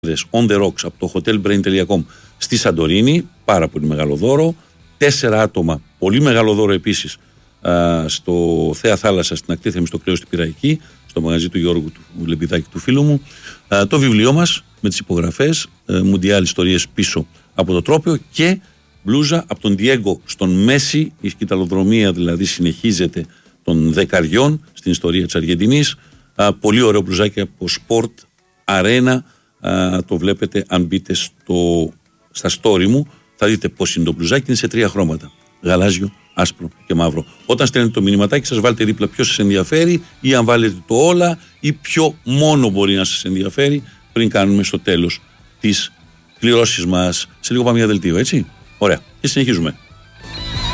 on the rocks από το hotelbrain.com στη Σαντορίνη. Πάρα πολύ μεγάλο δώρο. 4 άτομα, πολύ μεγάλο δώρο επίσης στο Θέα Θάλασσα, στην ακτή Θεμιστοκλέου στην Πειραϊκή, στο μαγαζί του Γιώργου του Λεμπιδάκη του φίλου μου. Το βιβλίο μας με τις υπογραφές, Μουντιάλ Ιστορίες πίσω από το τρόπαιο, και μπλούζα από τον Διέγκο στον Μέση. Η σκηταλοδρομία δηλαδή συνεχίζεται των δεκαριών στην ιστορία της Αργεντινής. Πολύ ωραίο μπλουζάκι από Sport Arena. Το βλέπετε αν μπείτε στα story μου. Θα δείτε πώς είναι το μπλουζάκι. Είναι σε 3 χρώματα. Γαλάζιο, άσπρο και μαύρο. Όταν στέλνετε το μηνυματάκι σας, βάλτε δίπλα ποιο σας ενδιαφέρει, ή αν βάλετε το όλα, ή ποιο μόνο μπορεί να σας ενδιαφέρει, πριν κάνουμε στο τέλος τις κληρώσεις μας. Σε λίγο πάμε για δελτίο, έτσι. Ωραία. Και συνεχίζουμε.